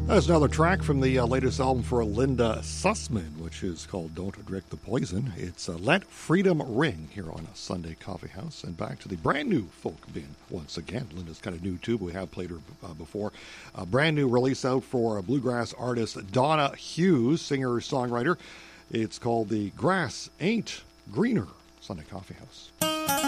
That's another track from the latest album for Linda Sussman, which is called Don't Drink the Poison. It's Let Freedom Ring here on a Sunday Coffee House. And back to the brand new folk bin once again. Linda's kind of new too, but we have played her before. A brand new release out for bluegrass artist Donna Hughes, singer-songwriter. It's called The Grass Ain't Greener. Sunday Coffee House.